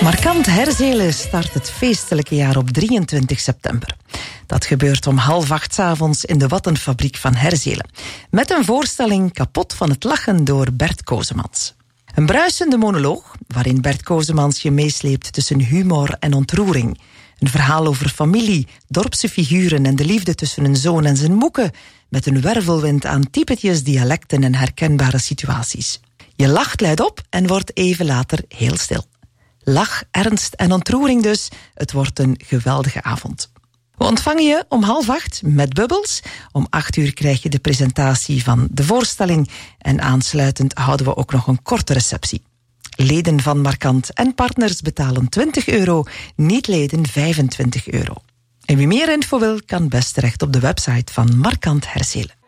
Markant Herzelen start het feestelijke jaar op 23 september. Dat gebeurt om 7:30 's avonds in de Wattenfabriek van Herzelen. Met een voorstelling Kapot van het lachen door Bert Kozemans. Een bruisende monoloog waarin Bert Kozemans je meesleept tussen humor en ontroering. Een verhaal over familie, dorpse figuren en de liefde tussen een zoon en zijn moeke, met een wervelwind aan typetjes, dialecten en herkenbare situaties. Je lacht luid op en wordt even later heel stil. Lach, ernst en ontroering dus. Het wordt een geweldige avond. We ontvangen je om 7:30 met bubbels. Om 8:00 krijg je de presentatie van de voorstelling. En aansluitend houden we ook nog een korte receptie. Leden van Markant en partners betalen €20, niet-leden €25. En wie meer info wil, kan best terecht op de website van Markant Herzelen.